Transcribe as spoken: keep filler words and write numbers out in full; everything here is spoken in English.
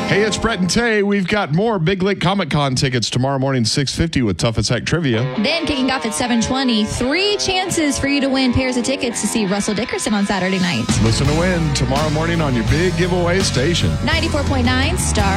Hey, it's Brett and Tay. We've got more Big Lake Comic Con tickets tomorrow morning, six fifty with Tough as Heck Trivia. Then kicking off at seven twenty, three chances for you to win pairs of tickets to see Russell Dickerson on Saturday night. Listen to win tomorrow morning on your big giveaway station. ninety-four point nine Star